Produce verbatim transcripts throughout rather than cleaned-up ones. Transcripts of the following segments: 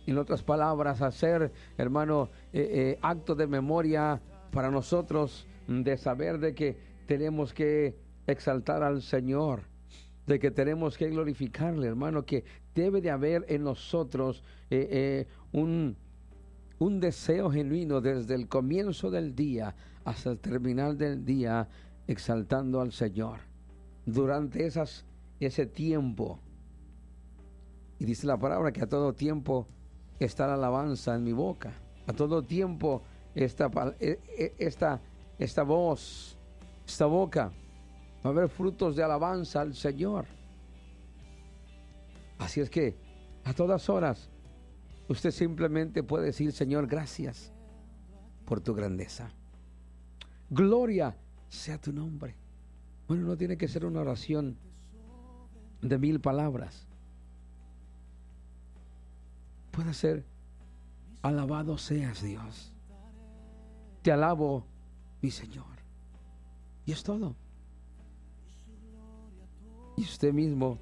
En otras palabras, hacer, hermano, eh, eh, acto de memoria para nosotros, de saber de que tenemos que exaltar al Señor, de que tenemos que glorificarle, hermano, que debe de haber en nosotros eh, eh, un, un deseo genuino desde el comienzo del día hasta el terminal del día, exaltando al Señor. Durante esas, ese tiempo, y dice la palabra que a todo tiempo está la alabanza en mi boca, a todo tiempo esta, esta, esta voz, esta boca, va a haber frutos de alabanza al Señor. Así es que a todas horas usted simplemente puede decir: Señor, gracias por tu grandeza, gloria sea tu nombre. Bueno, no tiene que ser una oración de mil palabras. Puede ser: alabado seas, Dios, te alabo, mi Señor. Y es todo. Y usted mismo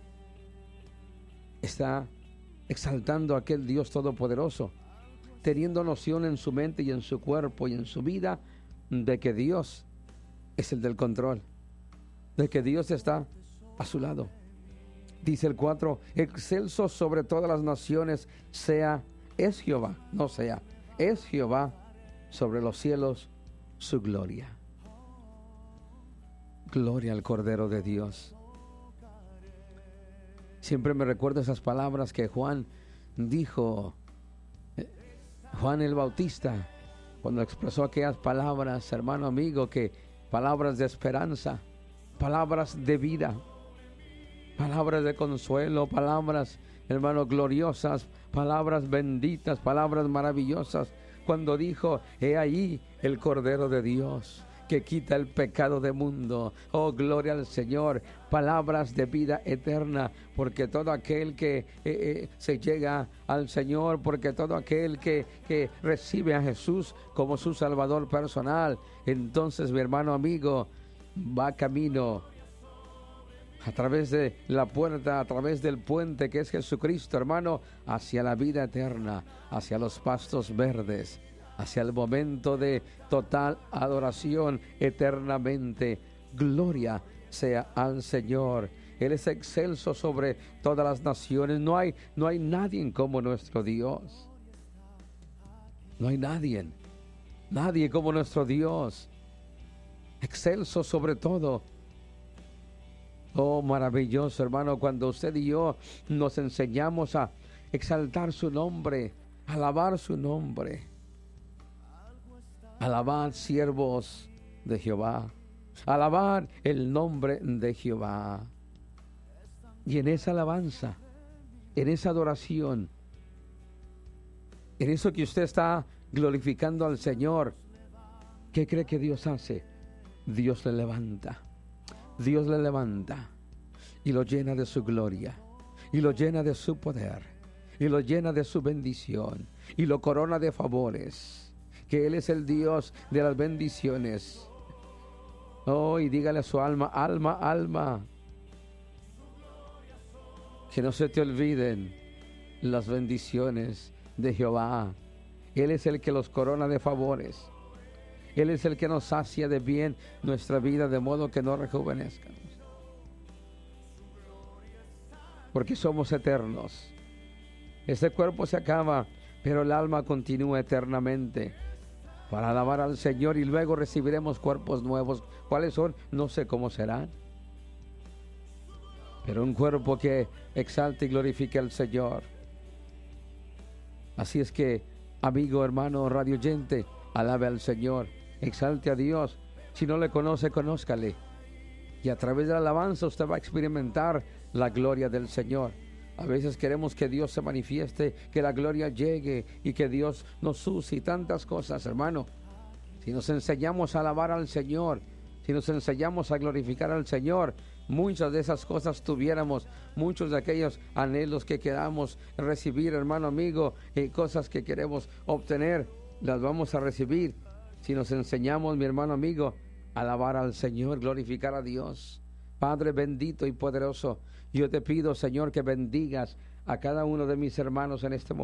está exaltando a aquel Dios todopoderoso, teniendo noción en su mente y en su cuerpo y en su vida de que Dios es el del control, de que Dios está a su lado. Dice el cuatro: excelso sobre todas las naciones sea, es Jehová, no sea, es Jehová sobre los cielos su gloria. Gloria al Cordero de Dios. Siempre me recuerdo esas palabras que Juan dijo, Juan el Bautista, cuando expresó aquellas palabras, hermano amigo, que palabras de esperanza, palabras de vida, palabras de consuelo, palabras, hermano, gloriosas, palabras benditas, palabras maravillosas, cuando dijo: he ahí el Cordero de Dios que quita el pecado del mundo. Oh, gloria al Señor. Palabras de vida eterna, porque todo aquel que eh, eh, se llega al Señor, porque todo aquel que, que recibe a Jesús como su Salvador personal, entonces, mi hermano amigo, va camino a través de la puerta, a través del puente que es Jesucristo, hermano, hacia la vida eterna, hacia los pastos verdes, hacia el momento de total adoración eternamente. Gloria sea al Señor. Él es excelso sobre todas las naciones. No hay, no hay nadie como nuestro Dios. No hay nadie, nadie como nuestro Dios. Excelso sobre todo. Oh, maravilloso, hermano, cuando usted y yo nos enseñamos a exaltar su nombre, alabar su nombre. Alabad, siervos de Jehová, alabad el nombre de Jehová. Y en esa alabanza, en esa adoración, en eso que usted está glorificando al Señor, ¿qué cree que Dios hace? Dios le levanta, Dios le levanta y lo llena de su gloria, y lo llena de su poder, y lo llena de su bendición, y lo corona de favores. Que Él es el Dios de las bendiciones. Oh, y dígale a su alma: alma, alma, que no se te olviden las bendiciones de Jehová. Él es el que los corona de favores. Él es el que nos sacia de bien nuestra vida, de modo que no rejuvenezcamos. Porque somos eternos. Este cuerpo se acaba, pero el alma continúa eternamente para alabar al Señor, y luego recibiremos cuerpos nuevos. ¿Cuáles son? No sé cómo serán, pero un cuerpo que exalte y glorifique al Señor. Así es que, amigo, hermano, radio oyente, alabe al Señor, exalte a Dios. Si no le conoce, conózcale, y a través de la alabanza usted va a experimentar la gloria del Señor. A veces queremos que Dios se manifieste, que la gloria llegue y que Dios nos use y tantas cosas, hermano. Si nos enseñamos a alabar al Señor, si nos enseñamos a glorificar al Señor, muchas de esas cosas tuviéramos, muchos de aquellos anhelos que queramos recibir, hermano amigo, y cosas que queremos obtener, las vamos a recibir si nos enseñamos, mi hermano amigo, a alabar al Señor, glorificar a Dios. Padre bendito y poderoso, yo te pido, Señor, que bendigas a cada uno de mis hermanos en este momento.